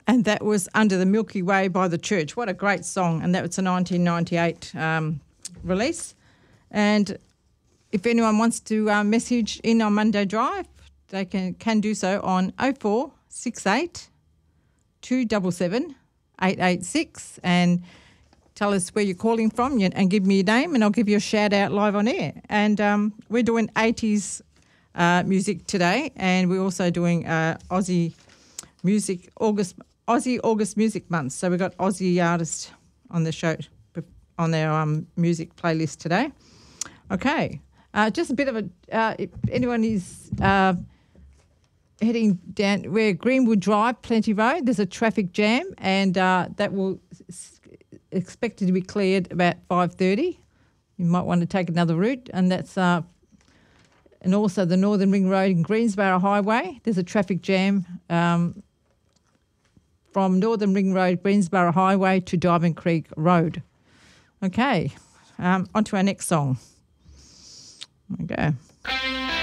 And that was Under the Milky Way by The Church. What a great song. And that was a 1998 release. And if anyone wants to message in on Monday Drive, they can do so on 0468 277 886 and tell us where you're calling from and give me your name and I'll give you a shout out live on air. And we're doing 80s music today, and we're also doing Aussie music, Aussie August Music Month. So we've got Aussie artists on the show, on our music playlist today. Okay, just a bit of if anyone is heading down where Greenwood Drive, Plenty Road, there's a traffic jam, and that will expected to be cleared about 5:30. You might want to take another route, and that's and also the Northern Ring Road in Greensborough Highway. There's a traffic jam from Northern Ring Road, Greensborough Highway to Diamond Creek Road. Okay, on to our next song. Okay.